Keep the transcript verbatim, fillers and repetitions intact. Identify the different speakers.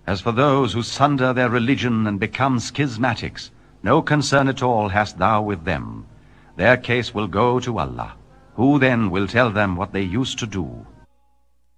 Speaker 1: As for those who sunder their religion and become schismatics, no concern at all hast thou with them. Their case will go to Allah, who then will tell them what they used to do.